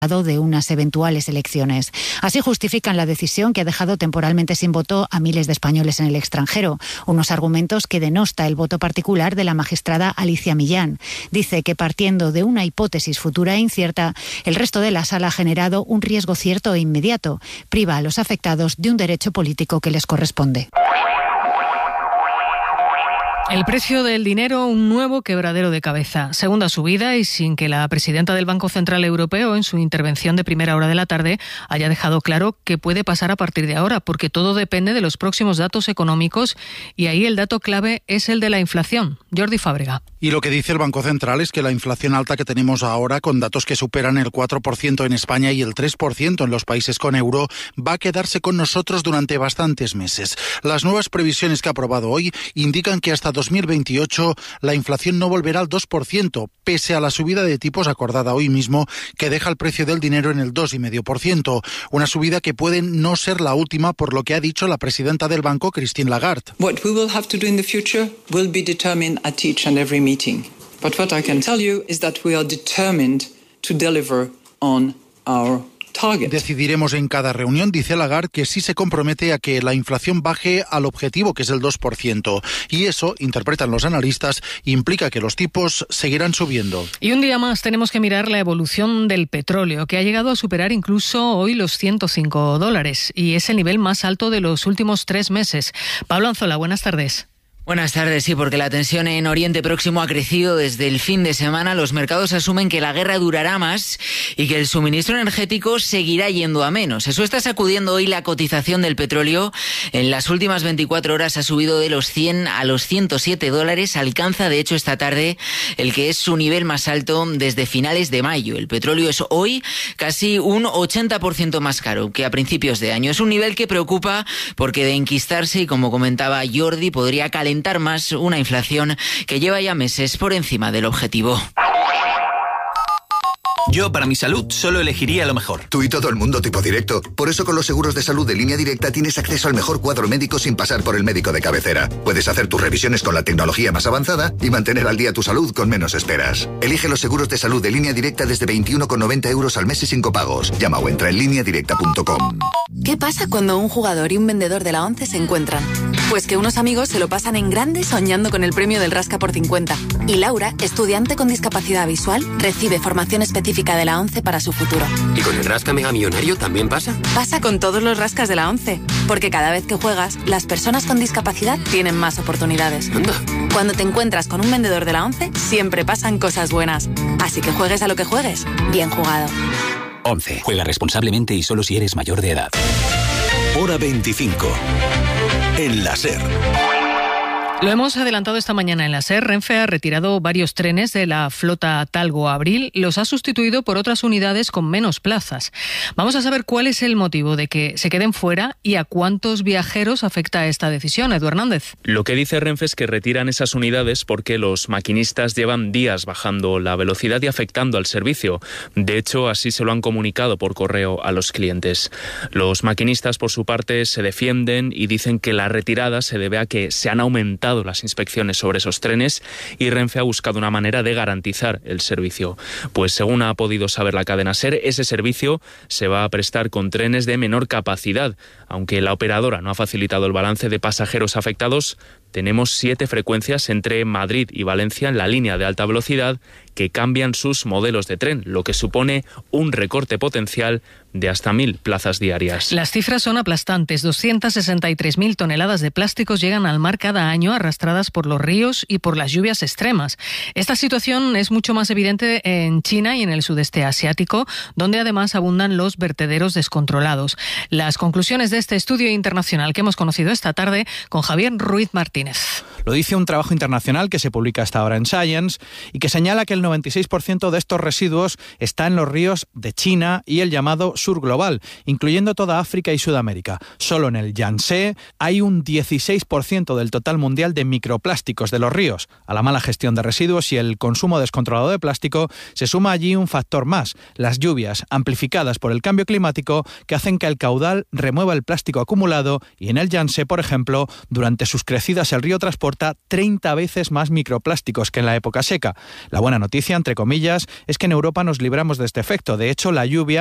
de unas eventuales elecciones. Así justifican la decisión que ha dejado temporalmente sin voto a miles de españoles en el extranjero, unos argumentos que denosta el voto particular de la magistrada Alicia Millán. Dice que partiendo de una hipótesis futura e incierta, el resto de la sala ha generado un riesgo cierto e inmediato, priva a los afectados de un derecho político que les corresponde. El precio del dinero, un nuevo quebradero de cabeza. Segunda subida y sin que la presidenta del Banco Central Europeo, en su intervención de primera hora de la tarde, haya dejado claro qué puede pasar a partir de ahora, porque todo depende de los próximos datos económicos y ahí el dato clave es el de la inflación. Jordi Fábrega. Y lo que dice el Banco Central es que la inflación alta que tenemos ahora, con datos que superan el 4% en España y el 3% en los países con euro, va a quedarse con nosotros durante bastantes meses. Las nuevas previsiones que ha aprobado hoy indican que hasta 2028 la inflación no volverá al 2%, pese a la subida de tipos acordada hoy mismo, que deja el precio del dinero en el 2,5%. Una subida que puede no ser la última, por lo que ha dicho la presidenta del banco, Christine Lagarde. What we will have to do in the future will be determined at each and every meeting. But what I can tell you is that we are determined to deliver on our target. Decidiremos en cada reunión, dice Lagarde, que sí se compromete a que la inflación baje al objetivo, que es el 2%. Y eso, interpretan los analistas, implica que los tipos seguirán subiendo. Y un día más tenemos que mirar la evolución del petróleo, que ha llegado a superar incluso hoy los $105. Y es el nivel más alto de los últimos 3 meses. Pablo Anzola, buenas tardes. Buenas tardes. Sí, porque la tensión en Oriente Próximo ha crecido desde el fin de semana. Los mercados asumen que la guerra durará más y que el suministro energético seguirá yendo a menos. Eso está sacudiendo hoy la cotización del petróleo. En las últimas 24 horas ha subido de los 100 a los $107. Alcanza, de hecho, esta tarde el que es su nivel más alto desde finales de mayo. El petróleo es hoy casi un 80% más caro que a principios de año. Es un nivel que preocupa porque de enquistarse, y como comentaba Jordi, podría calentar más una inflación que lleva ya meses por encima del objetivo. Yo, para mi salud, solo elegiría lo mejor. Tú y todo el mundo tipo directo. Por eso con los seguros de salud de Línea Directa tienes acceso al mejor cuadro médico sin pasar por el médico de cabecera. Puedes hacer tus revisiones con la tecnología más avanzada y mantener al día tu salud con menos esperas. Elige los seguros de salud de Línea Directa desde 21,90 € al mes y sin copagos. Llama o entra en lineadirecta.com. ¿Qué pasa cuando un jugador y un vendedor de la ONCE se encuentran? Pues que unos amigos se lo pasan en grande soñando con el premio del Rasca por 50. Y Laura, estudiante con discapacidad visual, recibe formación específica de la ONCE para su futuro. ¿Y con el Rasca Mega Millonario también pasa? Pasa con todos los rascas de la ONCE, porque cada vez que juegas, las personas con discapacidad tienen más oportunidades. Anda. Cuando te encuentras con un vendedor de la ONCE, siempre pasan cosas buenas. Así que juegues a lo que juegues, bien jugado. 11. Juega responsablemente y solo si eres mayor de edad. Hora 25. En la SER. Lo hemos adelantado esta mañana en la SER. Renfe ha retirado varios trenes de la flota Talgo-Abril y los ha sustituido por otras unidades con menos plazas. Vamos a saber cuál es el motivo de que se queden fuera y a cuántos viajeros afecta esta decisión. Edu Hernández. Lo que dice Renfe es que retiran esas unidades porque los maquinistas llevan días bajando la velocidad y afectando al servicio. De hecho, así se lo han comunicado por correo a los clientes. Los maquinistas, por su parte, se defienden y dicen que la retirada se debe a que se han aumentado las inspecciones sobre esos trenes y Renfe ha buscado una manera de garantizar el servicio. Pues según ha podido saber la cadena SER, ese servicio se va a prestar con trenes de menor capacidad. Aunque la operadora no ha facilitado el balance de pasajeros afectados, tenemos 7 frecuencias entre Madrid y Valencia en la línea de alta velocidad que cambian sus modelos de tren, lo que supone un recorte potencial de hasta 1.000 plazas diarias. Las cifras son aplastantes. 263.000 toneladas de plásticos llegan al mar cada año, arrastradas por los ríos y por las lluvias extremas. Esta situación es mucho más evidente en China y en el sudeste asiático, donde además abundan los vertederos descontrolados. Las conclusiones de este estudio internacional que hemos conocido esta tarde con Javier Ruiz Martínez. Lo dice un trabajo internacional que se publica hasta ahora en Science y que señala que el 96% de estos residuos está en los ríos de China y el llamado sur global, incluyendo toda África y Sudamérica. Solo en el Yangtze hay un 16% del total mundial de microplásticos de los ríos. A la mala gestión de residuos y el consumo descontrolado de plástico se suma allí un factor más, las lluvias amplificadas por el cambio climático que hacen que el caudal remueva el plástico acumulado y en el Yangtze, por ejemplo, durante sus crecidas Además, el río transporta 30 veces más microplásticos que en la época seca. La buena noticia, entre comillas, es que en Europa nos libramos de este efecto. De hecho, la lluvia